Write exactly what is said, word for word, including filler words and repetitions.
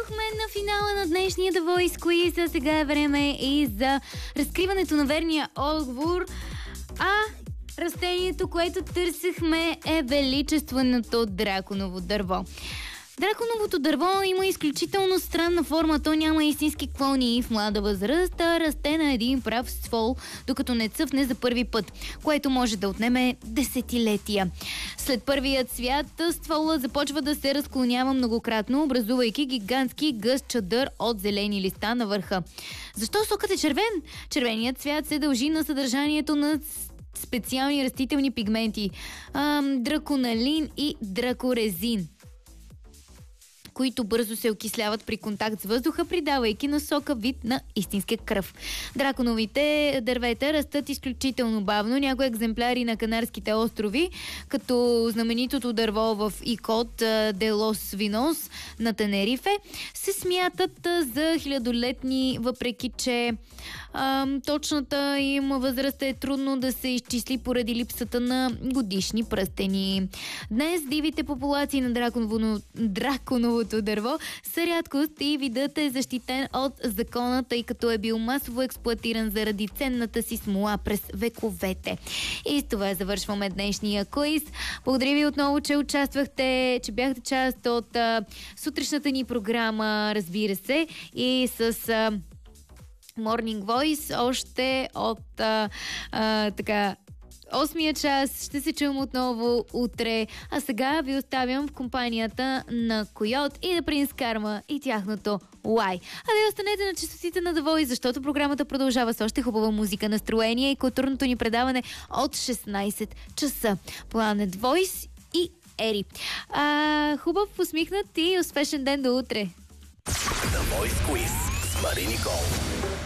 Стигнахме на финала на днешния The Voice Quiz, а сега е време и за разкриването на верния отговор. А растението, което търсихме, е величественото драконово дърво. Драконовото дърво има изключително странна форма. То няма истински клони в млада възраст, а расте на един прав ствол, докато не цъфне за първи път, което може да отнеме десетилетия. След първият цвят, ствола започва да се разклонява многократно, образувайки гигантски гъст чадър от зелени листа на върха. Защо сокът е червен? Червеният цвят се дължи на съдържанието на специални растителни пигменти – драконалин и дракорезин, които бързо се окисляват при контакт с въздуха, придавайки на сока вид на истинска кръв. Драконовите дървета растат изключително бавно. Някои екземпляри на Канарските острови, като знаменитото дърво в Икот де лос Винос на Тенерифе, се смятат за хилядолетни, въпреки че ам, точната им възраст е трудно да се изчисли поради липсата на годишни пръстени. Днес дивите популации на драконово, драконовото дърво са рядкост и видът е защитен от закона, тъй като е бил масово експлоатиран заради ценната си смола през вековете. И с това завършваме днешния квиз. Благодаря ви отново, че участвахте, че бяхте част от а, сутрешната ни програма, разбира се, и с а, Morning Voice още от а, а, така осмия час. Ще се чуем отново утре. А сега ви оставям в компанията на Койот и на Принц Карма и тяхното Why. А ви останете на честотите на The Voice, защото програмата продължава с още хубава музика, настроение и културното ни предаване от шестнайсет часа. Planet Voice и Ери. А, хубав, усмихнат и успешен ден до утре. The Voice Quiz с Мари Никол.